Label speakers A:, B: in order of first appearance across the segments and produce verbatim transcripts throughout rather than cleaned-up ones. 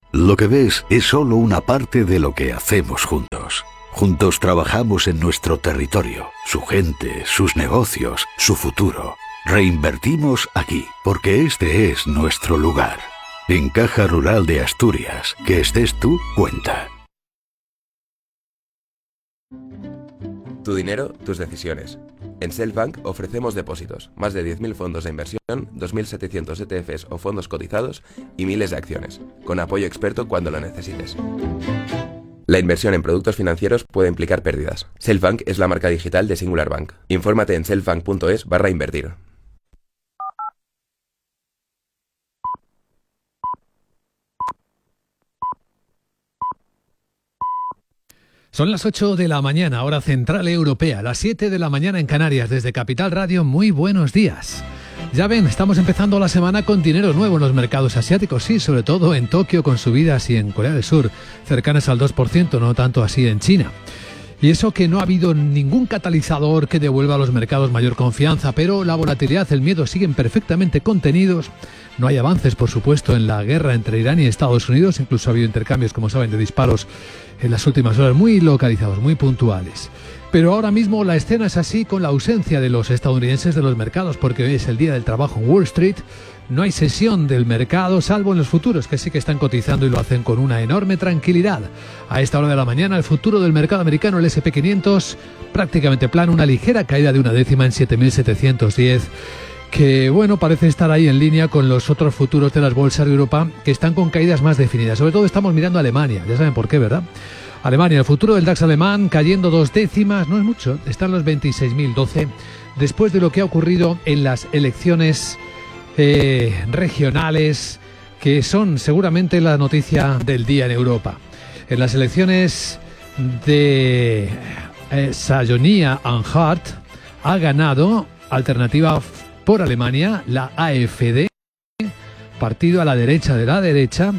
A: Lo que ves es solo una parte de lo que hacemos juntos. Juntos trabajamos en nuestro territorio, su gente, sus negocios, su futuro. Reinvertimos aquí, porque este es nuestro lugar. En Caja Rural de Asturias, que estés tú, cuenta.
B: Tu dinero, tus decisiones. En Selfbank ofrecemos depósitos, más de diez mil fondos de inversión, dos mil setecientos E T Fs o fondos cotizados y miles de acciones, con apoyo experto cuando lo necesites. La inversión en productos financieros puede implicar pérdidas. Selfbank es la marca digital de Singular Bank. Infórmate en selfbank.es barra invertir.
C: Son las ocho de la mañana, hora central europea, las siete de la mañana en Canarias. Desde Capital Radio, muy buenos días. Ya ven, estamos empezando la semana con dinero nuevo en los mercados asiáticos, sí, sobre todo en Tokio con subidas y en Corea del Sur, cercanas al dos por ciento, no tanto así en China. Y eso que no ha habido ningún catalizador que devuelva a los mercados mayor confianza, pero la volatilidad, el miedo siguen perfectamente contenidos. No hay avances, por supuesto, en la guerra entre Irán y Estados Unidos, incluso ha habido intercambios, como saben, de disparos en las últimas horas, muy localizados, muy puntuales. Pero ahora mismo la escena es así con la ausencia de los estadounidenses de los mercados, porque hoy es el día del trabajo en Wall Street. No hay sesión del mercado, salvo en los futuros, que sí que están cotizando y lo hacen con una enorme tranquilidad. A esta hora de la mañana, el futuro del mercado americano, el ese and pe quinientos, prácticamente plano, una ligera caída de una décima en siete mil setecientos diez, que, bueno, parece estar ahí en línea con los otros futuros de las bolsas de Europa, que están con caídas más definidas. Sobre todo estamos mirando a Alemania, ya saben por qué, ¿verdad? Alemania, el futuro del DAX alemán cayendo dos décimas, no es mucho, están los veintiséis mil doce, después de lo que ha ocurrido en las elecciones Eh, regionales, que son seguramente la noticia del día en Europa. En las elecciones de eh, Sajonia-Anhalt ha ganado Alternativa por Alemania, la A F D, partido a la derecha de la derecha,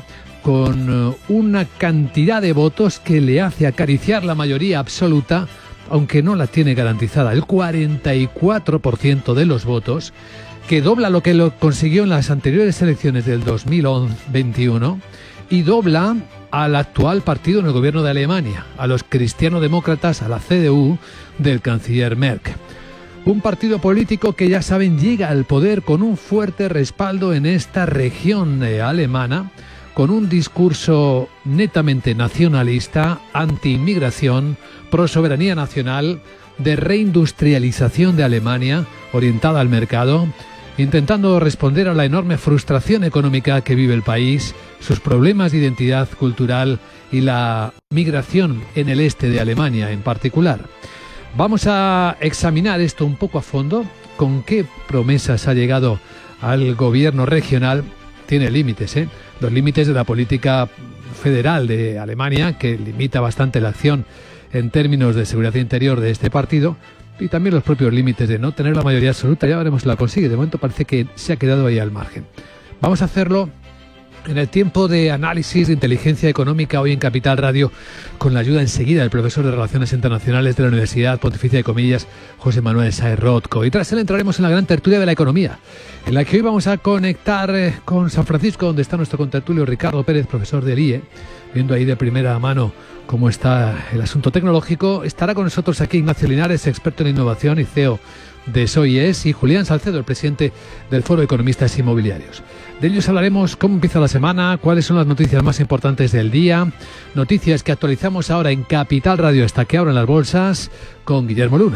C: con una cantidad de votos que le hace acariciar la mayoría absoluta, aunque no la tiene garantizada, el cuarenta y cuatro por ciento de los votos, que dobla lo que lo consiguió en las anteriores elecciones del dos mil veintiuno y dobla al actual partido en el gobierno de Alemania, a los cristianodemócratas, a la C D U del canciller Merkel. Un partido político que, ya saben, llega al poder con un fuerte respaldo en esta región eh, alemana, con un discurso netamente nacionalista, anti-inmigración, pro-soberanía nacional, de reindustrialización de Alemania, orientada al mercado, intentando responder a la enorme frustración económica que vive el país, sus problemas de identidad cultural y la migración en el este de Alemania en particular. Vamos a examinar esto un poco a fondo, con qué promesas ha llegado al gobierno regional. Tiene límites, ¿eh? Los límites de la política federal de Alemania, que limita bastante la acción en términos de seguridad interior de este partido, y también los propios límites de no tener la mayoría absoluta. Ya veremos si la consigue. De momento parece que se ha quedado ahí al margen. Vamos a hacerlo en el tiempo de análisis de inteligencia económica, hoy en Capital Radio, con la ayuda enseguida del profesor de Relaciones Internacionales de la Universidad Pontificia de Comillas, José Manuel Sáez Rothko. Y tras él entraremos en la gran tertulia de la economía, en la que hoy vamos a conectar eh, con San Francisco, donde está nuestro contertulio Ricardo Pérez, profesor del I E, viendo ahí de primera mano cómo está el asunto tecnológico. Estará con nosotros aquí Ignacio Linares, experto en innovación y C E O de S O I E S, y Julián Salcedo, el presidente del Foro de Economistas Inmobiliarios. De ellos hablaremos cómo empieza la semana, cuáles son las noticias más importantes del día, noticias que actualizamos ahora en Capital Radio hasta que abran las bolsas, con Guillermo Luna.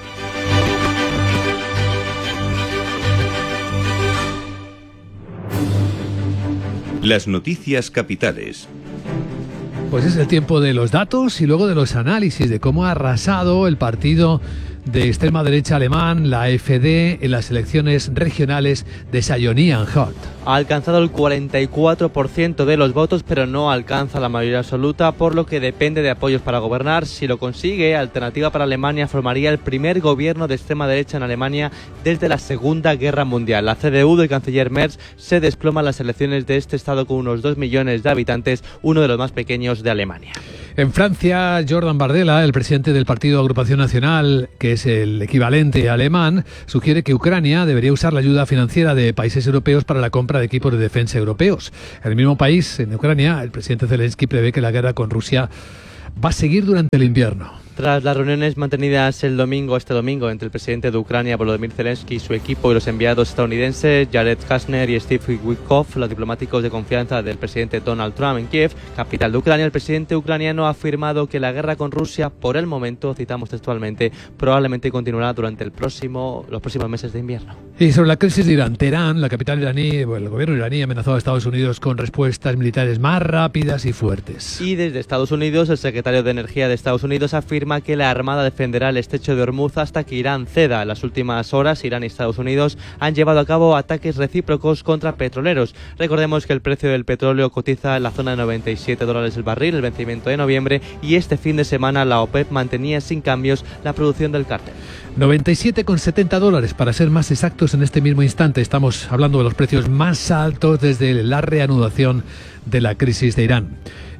D: Las noticias capitales.
C: Pues es el tiempo de los datos y luego de los análisis de cómo ha arrasado el partido de extrema derecha alemán, la A F D, en las elecciones regionales de Sajonia-Anhalt.
E: Ha alcanzado el cuarenta y cuatro por ciento de los votos, pero no alcanza la mayoría absoluta, por lo que depende de apoyos para gobernar. Si lo consigue, Alternativa para Alemania formaría el primer gobierno de extrema derecha en Alemania desde la Segunda Guerra Mundial. La C D U del canciller Merz se desploma en las elecciones de este estado con unos dos millones de habitantes, uno de los más pequeños de Alemania.
C: En Francia, Jordan Bardella, el presidente del Partido Agrupación Nacional, que es el equivalente alemán, sugiere que Ucrania debería usar la ayuda financiera de países europeos para la compra de equipos de defensa europeos. En el mismo país, en Ucrania, el presidente Zelensky prevé que la guerra con Rusia va a seguir durante el invierno.
E: Tras las reuniones mantenidas el domingo, este domingo, entre el presidente de Ucrania, Volodymyr Zelensky, y su equipo y los enviados estadounidenses Jared Kushner y Steve Witkoff, los diplomáticos de confianza del presidente Donald Trump en Kiev, capital de Ucrania, el presidente ucraniano ha afirmado que la guerra con Rusia, por el momento, citamos textualmente, probablemente continuará durante el próximo, los próximos meses de invierno.
C: Y sobre la crisis de Irán, Teherán, la capital iraní, bueno, el gobierno iraní amenazó a Estados Unidos con respuestas militares más rápidas y fuertes.
E: Y desde Estados Unidos, el secretario de Energía de Estados Unidos afirma que la Armada defenderá el estrecho de Hormuz hasta que Irán ceda. En las últimas horas, Irán y Estados Unidos han llevado a cabo ataques recíprocos contra petroleros. Recordemos que el precio del petróleo cotiza en la zona de noventa y siete dólares el barril, el vencimiento de noviembre, y este fin de semana la OPEP mantenía sin cambios la producción del cártel.
C: noventa y siete con setenta dólares, para ser más exactos en este mismo instante. Estamos hablando de los precios más altos desde la reanudación de la crisis de Irán.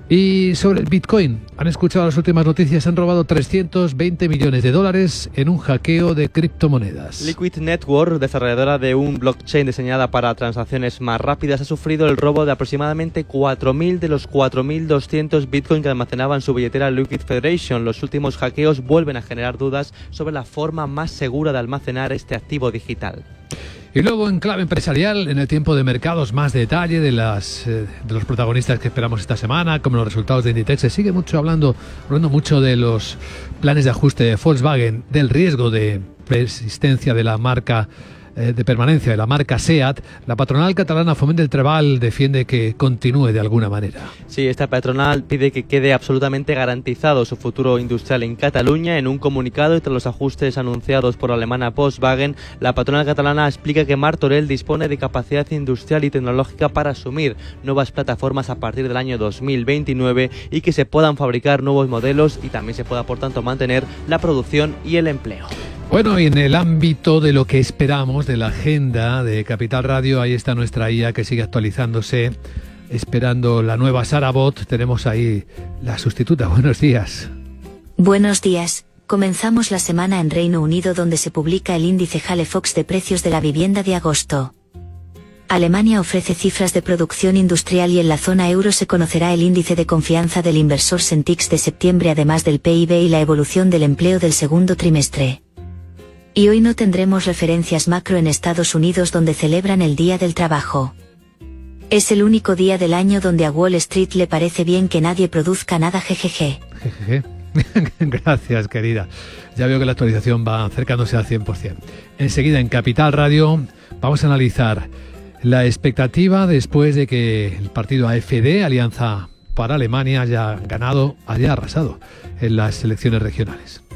C: Y sobre el Bitcoin, han escuchado las últimas noticias, han robado trescientos veinte millones de dólares en un hackeo de criptomonedas.
E: Liquid Network, desarrolladora de un blockchain diseñada para transacciones más rápidas, ha sufrido el robo de aproximadamente cuatro mil de los cuatro mil doscientos Bitcoin que almacenaba en su billetera Liquid Federation. Los últimos hackeos vuelven a generar dudas sobre la forma más segura de almacenar este activo digital.
C: Y luego, en clave empresarial, en el tiempo de mercados, más detalle de las eh, de los protagonistas que esperamos esta semana, como los resultados de Inditex. Se sigue mucho hablando, hablando mucho de los planes de ajuste de Volkswagen, del riesgo de persistencia de la marca, eh, de permanencia de la marca SEAT. La patronal catalana Foment del Treball defiende que continúe de alguna manera.
E: Sí, esta patronal pide que quede absolutamente garantizado su futuro industrial en Cataluña. En un comunicado y tras los ajustes anunciados por la alemana Volkswagen, la patronal catalana explica que Martorell dispone de capacidad industrial y tecnológica para asumir nuevas plataformas a partir del año dos mil veintinueve y que se puedan fabricar nuevos modelos y también se pueda, por tanto, mantener la producción y el empleo.
C: Bueno, y en el ámbito de lo que esperamos de la agenda de Capital Radio, ahí está nuestra I A que sigue actualizándose, esperando la nueva Sarabot. Tenemos ahí la sustituta. Buenos días.
F: Buenos días. Comenzamos la semana en Reino Unido, donde se publica el índice Halifax de precios de la vivienda de agosto. Alemania ofrece cifras de producción industrial y en la zona euro se conocerá el índice de confianza del inversor Sentix de septiembre, además del P I B y la evolución del empleo del segundo trimestre. Y hoy no tendremos referencias macro en Estados Unidos, donde celebran el Día del Trabajo. Es el único día del año donde a Wall Street le parece bien que nadie produzca nada, jejeje.
C: Jejeje. Gracias, querida. Ya veo que la actualización va acercándose al cien por ciento. Enseguida en Capital Radio vamos a analizar la expectativa después de que el partido A F D, Alianza para Alemania, haya ganado, haya arrasado en las elecciones regionales.